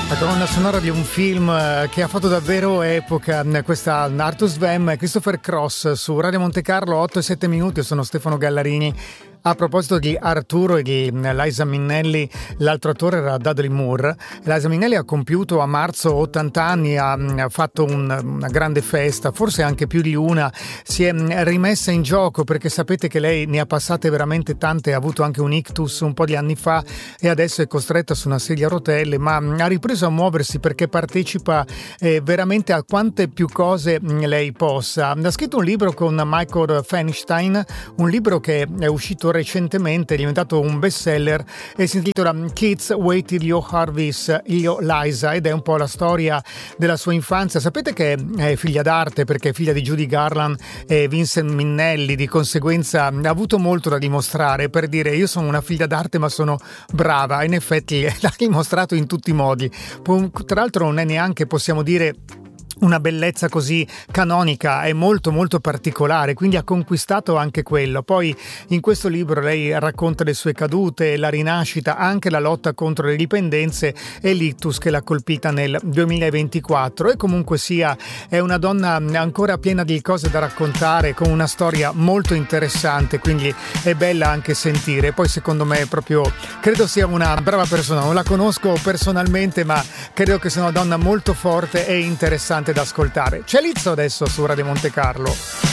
La colonna sonora di un film che ha fatto davvero epoca, questa Arthur Svem e Christopher Cross su Radio Monte Carlo, 8 e 7 minuti. Io sono Stefano Gallarini. A proposito di Arturo e di Liza Minnelli, l'altro attore era Dudley Moore. Liza Minnelli ha compiuto a marzo 80 anni, ha fatto una grande festa, forse anche più di una. Si è rimessa in gioco perché sapete che lei ne ha passate veramente tante, ha avuto anche un ictus un po' di anni fa e adesso è costretta su una sedia a rotelle, ma ha ripreso a muoversi perché partecipa veramente a quante più cose lei possa. Ha scritto un libro con Michael Feinstein, un libro che è uscito recentemente, è diventato un bestseller e si intitola Kids Wait Till You Harvest Io Liza, ed è un po' la storia della sua infanzia. Sapete che è figlia d'arte perché è figlia di Judy Garland e Vincent Minnelli, di conseguenza ha avuto molto da dimostrare per dire io sono una figlia d'arte ma sono brava, e in effetti l'ha dimostrato in tutti i modi. Tra l'altro non è neanche, possiamo dire, una bellezza così canonica, è molto molto particolare, quindi ha conquistato anche quello. Poi in questo libro lei racconta le sue cadute, la rinascita, anche la lotta contro le dipendenze e l'ictus che l'ha colpita nel 2024, e comunque sia è una donna ancora piena di cose da raccontare, con una storia molto interessante, quindi è bella anche sentire. Poi secondo me proprio credo sia una brava persona, non la conosco personalmente ma credo che sia una donna molto forte e interessante da ascoltare. C'è Lizzo adesso su Radio Monte Carlo.